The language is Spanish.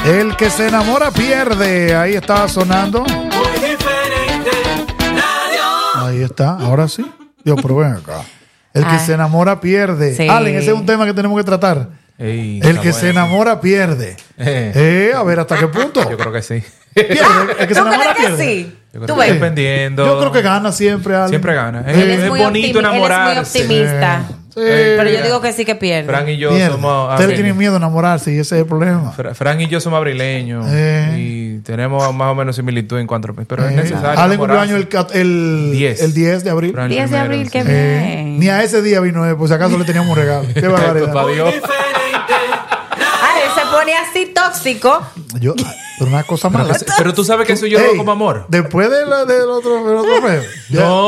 El que se enamora pierde. Ahí estaba sonando. Muy diferente. Radio. Ahí está, ahora sí. Dios, pero ven acá. El que se enamora pierde. Sí. Allen, ese es un tema que tenemos que tratar. Ey, El que se enamora pierde. A ver, ¿hasta qué punto? Yo creo que sí. Pierde. El que se ¿Tú enamora crees que pierde. sí? Yo ¿Tú creo que ves? dependiendo. Yo creo que gana siempre, Allen. Siempre gana. Él Es muy bonito enamorarse. Él es muy optimista. Sí. Pero yo digo que sí que pierde. Fran y yo Pierde. somos. Ustedes tienen miedo de enamorarse y ese es el problema. Fran y yo somos abrileños y tenemos más o menos similitud en cuanto a... Pero es necesario. Allen cumplió año enamorarse. el 10 de abril. Fran 10 de primero, abril, sí. qué bien. Ni a ese día vino él, por si acaso le teníamos un regalo. Qué barbaridad. Papá Dios. Él se pone así tóxico. Pero una cosa mala. Pero tú sabes que eso yo lo hago como amor. Después del otro feo. No.